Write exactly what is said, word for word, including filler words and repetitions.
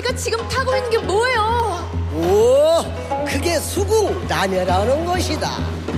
우리가 지금 타고 있는 게 뭐예요? 오, 그게 수궁 라녀라는 것이다.